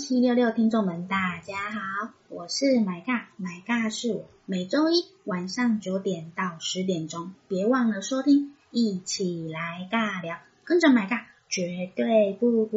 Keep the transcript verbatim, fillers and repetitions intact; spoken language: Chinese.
七六六听众们，大家好，我是买尬，买尬是我，每周一晚上九点到十点钟，别忘了收听，一起来尬聊，跟着买尬，绝对不孤